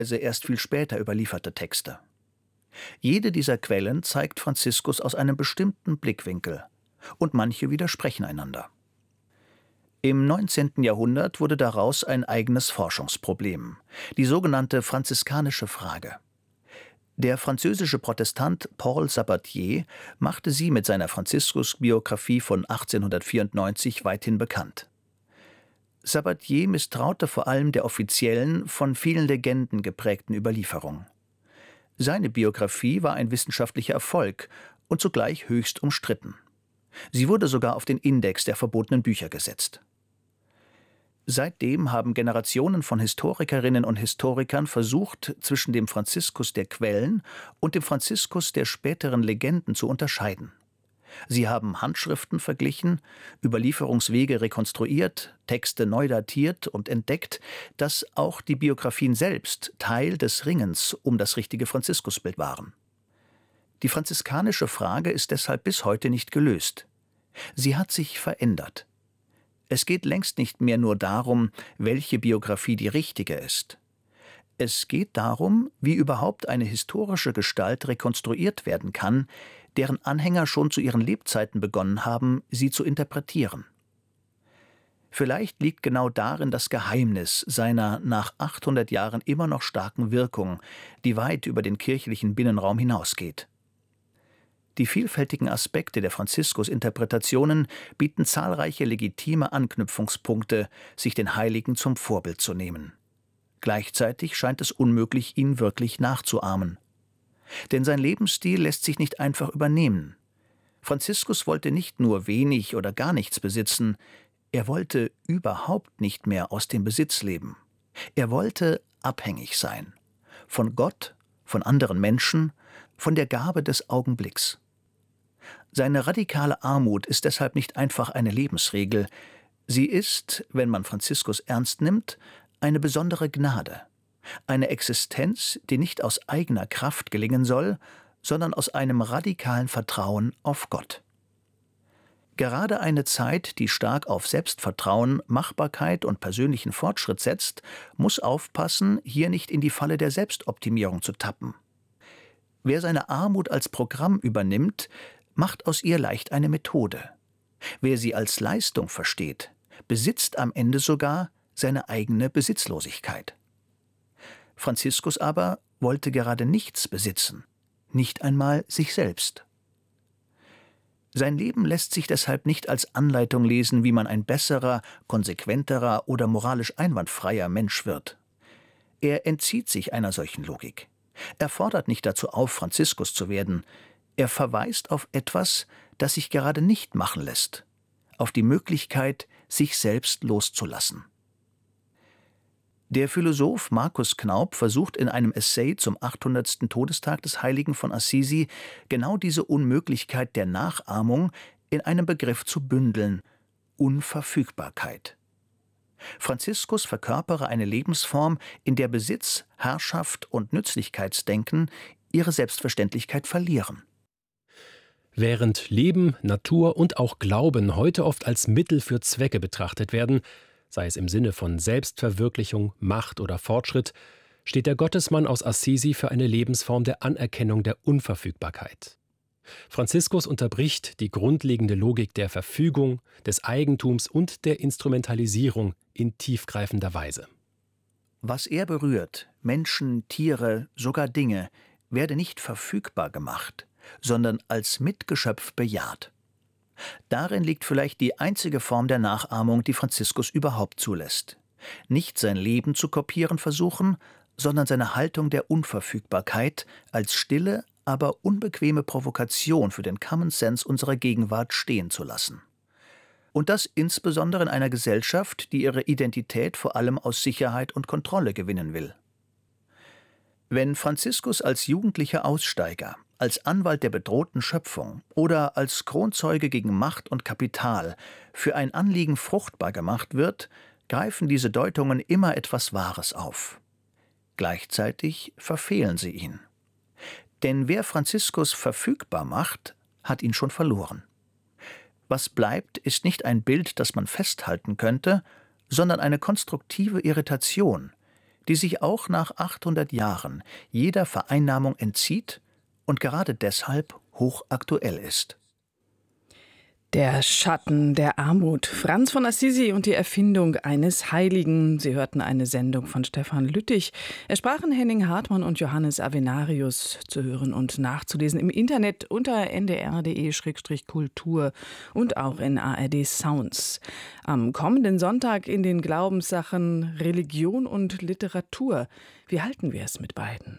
teilweise erst viel später überlieferte Texte. Jede dieser Quellen zeigt Franziskus aus einem bestimmten Blickwinkel, und manche widersprechen einander. Im 19. Jahrhundert wurde daraus ein eigenes Forschungsproblem, die sogenannte franziskanische Frage. Der französische Protestant Paul Sabatier machte sie mit seiner Franziskus-Biographie von 1894 weithin bekannt. Sabatier misstraute vor allem der offiziellen, von vielen Legenden geprägten Überlieferung. Seine Biografie war ein wissenschaftlicher Erfolg und zugleich höchst umstritten. Sie wurde sogar auf den Index der verbotenen Bücher gesetzt. Seitdem haben Generationen von Historikerinnen und Historikern versucht, zwischen dem Franziskus der Quellen und dem Franziskus der späteren Legenden zu unterscheiden. Sie haben Handschriften verglichen, Überlieferungswege rekonstruiert, Texte neu datiert und entdeckt, dass auch die Biografien selbst Teil des Ringens um das richtige Franziskusbild waren. Die franziskanische Frage ist deshalb bis heute nicht gelöst. Sie hat sich verändert. Es geht längst nicht mehr nur darum, welche Biografie die richtige ist. Es geht darum, wie überhaupt eine historische Gestalt rekonstruiert werden kann, deren Anhänger schon zu ihren Lebzeiten begonnen haben, sie zu interpretieren. Vielleicht liegt genau darin das Geheimnis seiner nach 800 Jahren immer noch starken Wirkung, die weit über den kirchlichen Binnenraum hinausgeht. Die vielfältigen Aspekte der Franziskus-Interpretationen bieten zahlreiche legitime Anknüpfungspunkte, sich den Heiligen zum Vorbild zu nehmen. Gleichzeitig scheint es unmöglich, ihn wirklich nachzuahmen. Denn sein Lebensstil lässt sich nicht einfach übernehmen. Franziskus wollte nicht nur wenig oder gar nichts besitzen, er wollte überhaupt nicht mehr aus dem Besitz leben. Er wollte abhängig sein. Von Gott, von anderen Menschen, von der Gabe des Augenblicks. Seine radikale Armut ist deshalb nicht einfach eine Lebensregel. Sie ist, wenn man Franziskus ernst nimmt, eine besondere Gnade. Eine Existenz, die nicht aus eigener Kraft gelingen soll, sondern aus einem radikalen Vertrauen auf Gott. Gerade eine Zeit, die stark auf Selbstvertrauen, Machbarkeit und persönlichen Fortschritt setzt, muss aufpassen, hier nicht in die Falle der Selbstoptimierung zu tappen. Wer seine Armut als Programm übernimmt, macht aus ihr leicht eine Methode. Wer sie als Leistung versteht, besitzt am Ende sogar seine eigene Besitzlosigkeit. Franziskus aber wollte gerade nichts besitzen, nicht einmal sich selbst. Sein Leben lässt sich deshalb nicht als Anleitung lesen, wie man ein besserer, konsequenterer oder moralisch einwandfreier Mensch wird. Er entzieht sich einer solchen Logik. Er fordert nicht dazu auf, Franziskus zu werden. Er verweist auf etwas, das sich gerade nicht machen lässt, auf die Möglichkeit, sich selbst loszulassen. Der Philosoph Markus Knaub versucht in einem Essay zum 800. Todestag des Heiligen von Assisi genau diese Unmöglichkeit der Nachahmung in einem Begriff zu bündeln: Unverfügbarkeit. Franziskus verkörpere eine Lebensform, in der Besitz, Herrschaft und Nützlichkeitsdenken ihre Selbstverständlichkeit verlieren. Während Leben, Natur und auch Glauben heute oft als Mittel für Zwecke betrachtet werden, sei es im Sinne von Selbstverwirklichung, Macht oder Fortschritt, steht der Gottesmann aus Assisi für eine Lebensform der Anerkennung der Unverfügbarkeit. Franziskus unterbricht die grundlegende Logik der Verfügung, des Eigentums und der Instrumentalisierung in tiefgreifender Weise. Was er berührt, Menschen, Tiere, sogar Dinge, werde nicht verfügbar gemacht, sondern als Mitgeschöpf bejaht. Darin liegt vielleicht die einzige Form der Nachahmung, die Franziskus überhaupt zulässt. Nicht sein Leben zu kopieren versuchen, sondern seine Haltung der Unverfügbarkeit als stille, aber unbequeme Provokation für den Common Sense unserer Gegenwart stehen zu lassen. Und das insbesondere in einer Gesellschaft, die ihre Identität vor allem aus Sicherheit und Kontrolle gewinnen will. Wenn Franziskus als jugendlicher Aussteiger, als Anwalt der bedrohten Schöpfung oder als Kronzeuge gegen Macht und Kapital für ein Anliegen fruchtbar gemacht wird, greifen diese Deutungen immer etwas Wahres auf. Gleichzeitig verfehlen sie ihn. Denn wer Franziskus verfügbar macht, hat ihn schon verloren. Was bleibt, ist nicht ein Bild, das man festhalten könnte, sondern eine konstruktive Irritation, die sich auch nach 800 Jahren jeder Vereinnahmung entzieht und gerade deshalb hochaktuell ist. Der Schatten der Armut. Franz von Assisi und die Erfindung eines Heiligen. Sie hörten eine Sendung von Stefan Lüttich. Es sprachen Henning Hartmann und Johannes Avenarius, zu hören und nachzulesen im Internet unter ndr.de/kultur und auch in ARD Sounds. Am kommenden Sonntag in den Glaubenssachen Religion und Literatur. Wie halten wir es mit beiden?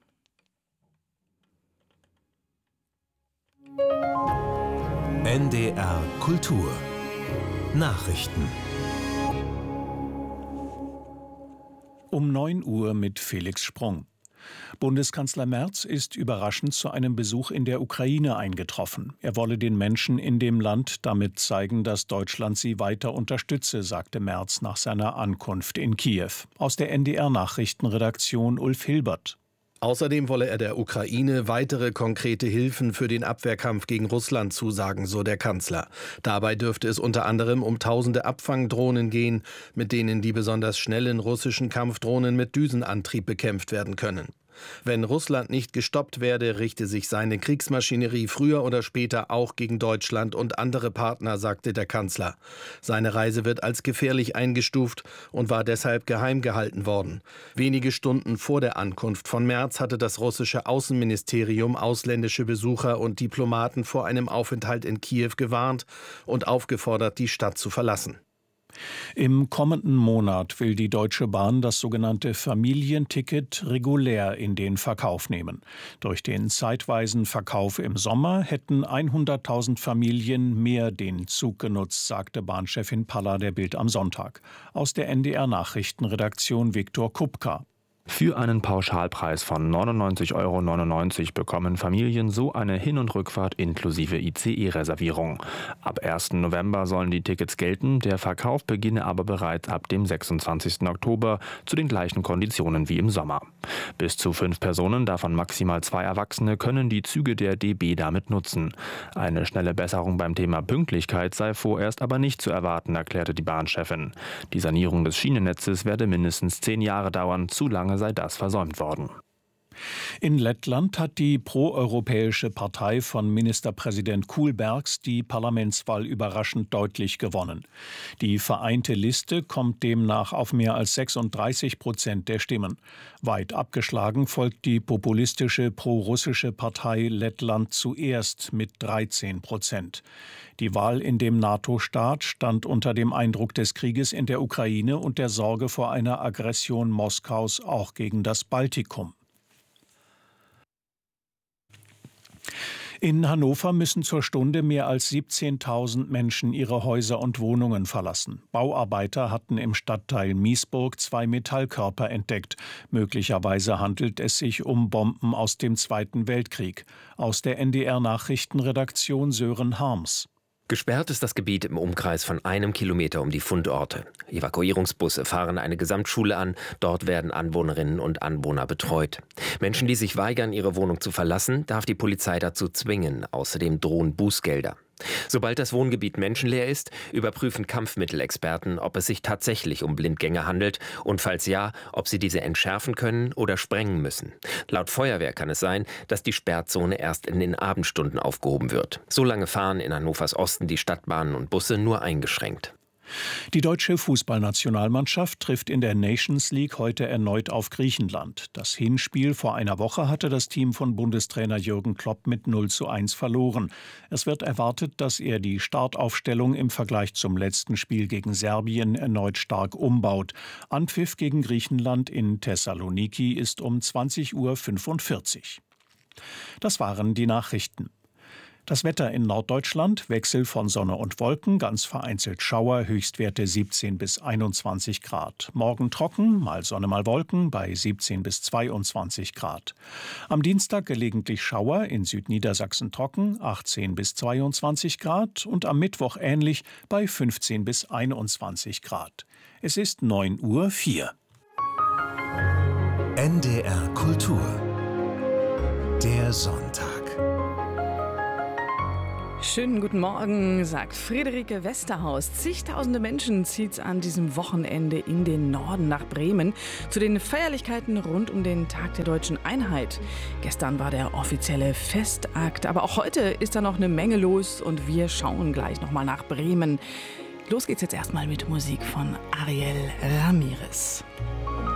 NDR Kultur Nachrichten Um 9 Uhr mit Felix Sprung. Bundeskanzler Merz ist überraschend zu einem Besuch in der Ukraine eingetroffen. Er wolle den Menschen in dem Land damit zeigen, dass Deutschland sie weiter unterstütze, sagte Merz nach seiner Ankunft in Kiew. Aus der NDR-Nachrichtenredaktion Ulf Hilbert. Außerdem wolle er der Ukraine weitere konkrete Hilfen für den Abwehrkampf gegen Russland zusagen, so der Kanzler. Dabei dürfte es unter anderem um tausende Abfangdrohnen gehen, mit denen die besonders schnellen russischen Kampfdrohnen mit Düsenantrieb bekämpft werden können. Wenn Russland nicht gestoppt werde, richte sich seine Kriegsmaschinerie früher oder später auch gegen Deutschland und andere Partner, sagte der Kanzler. Seine Reise wird als gefährlich eingestuft und war deshalb geheim gehalten worden. Wenige Stunden vor der Ankunft von Merz hatte das russische Außenministerium ausländische Besucher und Diplomaten vor einem Aufenthalt in Kiew gewarnt und aufgefordert, die Stadt zu verlassen. Im kommenden Monat will die Deutsche Bahn das sogenannte Familienticket regulär in den Verkauf nehmen. Durch den zeitweisen Verkauf im Sommer hätten 100.000 Familien mehr den Zug genutzt, sagte Bahnchefin Palla der Bild am Sonntag. Aus der NDR-Nachrichtenredaktion Viktor Kupka. Für einen Pauschalpreis von 99,99 € bekommen Familien so eine Hin- und Rückfahrt inklusive ICE-Reservierung. Ab 1. November sollen die Tickets gelten, der Verkauf beginne aber bereits ab dem 26. Oktober zu den gleichen Konditionen wie im Sommer. Bis zu 5 Personen, davon maximal 2 Erwachsene, können die Züge der DB damit nutzen. Eine schnelle Besserung beim Thema Pünktlichkeit sei vorerst aber nicht zu erwarten, erklärte die Bahnchefin. Die Sanierung des Schienennetzes werde mindestens 10 Jahre dauern, zu lange sei das versäumt worden. In Lettland hat die proeuropäische Partei von Ministerpräsident Kullbergs die Parlamentswahl überraschend deutlich gewonnen. Die Vereinte Liste kommt demnach auf mehr als 36% der Stimmen. Weit abgeschlagen folgt die populistische prorussische Partei Lettland zuerst mit 13%. Die Wahl in dem NATO-Staat stand unter dem Eindruck des Krieges in der Ukraine und der Sorge vor einer Aggression Moskaus auch gegen das Baltikum. In Hannover müssen zur Stunde mehr als 17.000 Menschen ihre Häuser und Wohnungen verlassen. Bauarbeiter hatten im Stadtteil Miesburg 2 Metallkörper entdeckt. Möglicherweise handelt es sich um Bomben aus dem Zweiten Weltkrieg. Aus der NDR-Nachrichtenredaktion Sören Harms. Gesperrt ist das Gebiet im Umkreis von 1 Kilometer um die Fundorte. Evakuierungsbusse fahren eine Gesamtschule an. Dort werden Anwohnerinnen und Anwohner betreut. Menschen, die sich weigern, ihre Wohnung zu verlassen, darf die Polizei dazu zwingen. Außerdem drohen Bußgelder. Sobald das Wohngebiet menschenleer ist, überprüfen Kampfmittelexperten, ob es sich tatsächlich um Blindgänger handelt und falls ja, ob sie diese entschärfen können oder sprengen müssen. Laut Feuerwehr kann es sein, dass die Sperrzone erst in den Abendstunden aufgehoben wird. So lange fahren in Hannovers Osten die Stadtbahnen und Busse nur eingeschränkt. Die deutsche Fußballnationalmannschaft trifft in der Nations League heute erneut auf Griechenland. Das Hinspiel vor einer Woche hatte das Team von Bundestrainer Jürgen Klopp mit 0:1 verloren. Es wird erwartet, dass er die Startaufstellung im Vergleich zum letzten Spiel gegen Serbien erneut stark umbaut. Anpfiff gegen Griechenland in Thessaloniki ist um 20:45 Uhr. Das waren die Nachrichten. Das Wetter in Norddeutschland, Wechsel von Sonne und Wolken, ganz vereinzelt Schauer, Höchstwerte 17 bis 21 Grad. Morgen trocken, mal Sonne, mal Wolken, bei 17 bis 22 Grad. Am Dienstag gelegentlich Schauer, in Südniedersachsen trocken, 18 bis 22 Grad und am Mittwoch ähnlich bei 15 bis 21 Grad. Es ist 9:04 Uhr. NDR Kultur. Der Sonntag. Schönen guten Morgen, sagt Friederike Westerhaus. Zigtausende Menschen zieht's an diesem Wochenende in den Norden nach Bremen zu den Feierlichkeiten rund um den Tag der Deutschen Einheit. Gestern war der offizielle Festakt, aber auch heute ist da noch eine Menge los und wir schauen gleich nochmal nach Bremen. Los geht's jetzt erstmal mit Musik von Ariel Ramirez.